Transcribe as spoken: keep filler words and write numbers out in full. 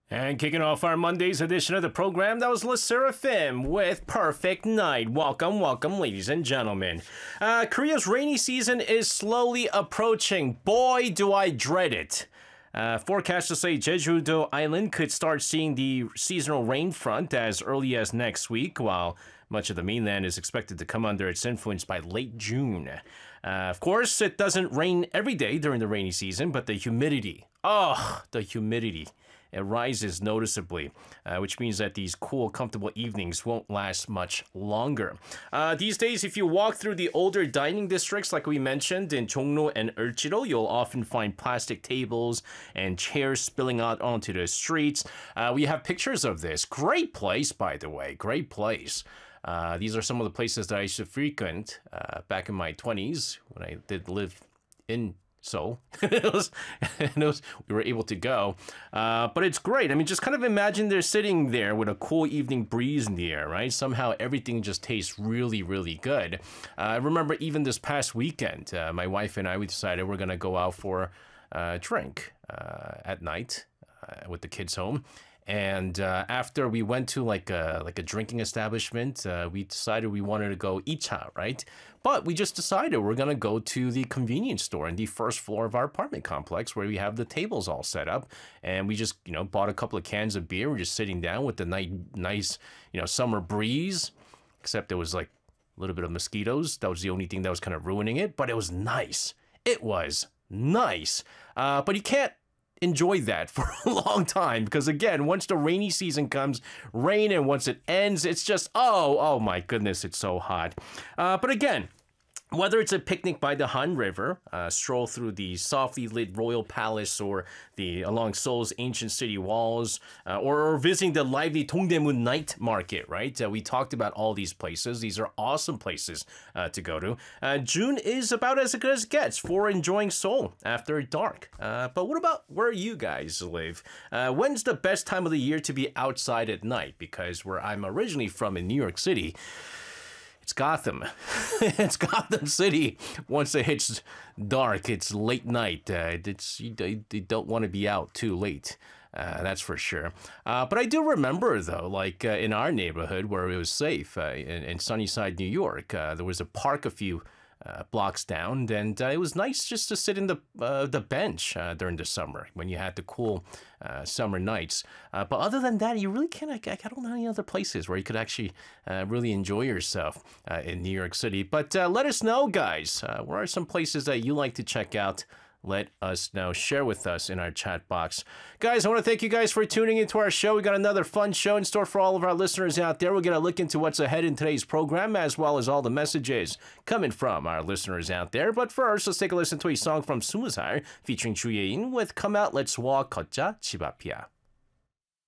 And kicking off our Monday's edition of the program, that was La Seraphim with Perfect Night. Welcome, welcome, ladies and gentlemen. Uh, Korea's rainy season is slowly approaching. Boy, do I dread it. Uh, forecasters say Jeju-do Island could start seeing the seasonal rain front as early as next week, while much of the mainland is expected to come under its influence by late June. Uh, of course, it doesn't rain every day during the rainy season, but the humidity, oh, the humidity. It rises noticeably, uh, which means that these cool, comfortable evenings won't last much longer. Uh, these days, if you walk through the older dining districts, like we mentioned in Jongno and Ulchiro, you'll often find plastic tables and chairs spilling out onto the streets. Uh, we have pictures of this. Great place, by the way. Great place. Uh, these are some of the places that I used to frequent uh, back in my twenties when I did live in So it was, it was, we were able to go, uh, but it's great. I mean, just kind of imagine they're sitting there with a cool evening breeze in the air, right? Somehow everything just tastes really, really good. Uh, I remember even this past weekend, uh, my wife and I, we decided we're going to go out for a drink uh, at night uh, with the kids home. And uh, after we went to like a like a drinking establishment, uh, we decided we wanted to go icha, right? But we just decided we're gonna go to the convenience store in the first floor of our apartment complex where we have the tables all set up, and we just you know bought a couple of cans of beer. We're just sitting down with the nice nice you know summer breeze, except there was like a little bit of mosquitoes. That was the only thing that was kind of ruining it. But it was nice. It was nice. Uh, but you can't enjoy that for a long time because again, once the rainy season comes, rain, and once it ends, it's just oh oh my goodness, it's so hot. Uh, but again, whether it's a picnic by the Han River, a stroll through the softly lit royal palace, or the along Seoul's ancient city walls, uh, or, or visiting the lively Dongdaemun night market, right? Uh, we talked about all these places. These are awesome places uh, to go to. Uh, June is about as good as it gets for enjoying Seoul after dark. Uh, but what about where you guys live? Uh, when's the best time of the year to be outside at night? Because where I'm originally from in New York City, it's Gotham. It's Gotham City. Once it hits dark, it's late night. Uh, it's you, you don't want to be out too late. Uh, that's for sure. Uh, but I do remember, though, like uh, in our neighborhood where it was safe, uh, in, in Sunnyside, New York, uh, there was a park a few Uh, blocks down, and uh, it was nice just to sit in the uh, the bench uh, during the summer when you had the cool uh, summer nights. Uh, but other than that, you really can't. I, I don't know any other places where you could actually uh, really enjoy yourself uh, in New York City. But uh, let us know, guys. Uh, where are some places that you like to check out? Let us know. Share with us in our chat box. Guys, I want to thank you guys for tuning into our show. We got another fun show in store for all of our listeners out there. We're going to look into what's ahead in today's program, as well as all the messages coming from our listeners out there. But first, let's take a listen to a song from 스무 살 featuring Chu Ye-in with Come Out, Let's Walk, 걷자, 집 앞이야.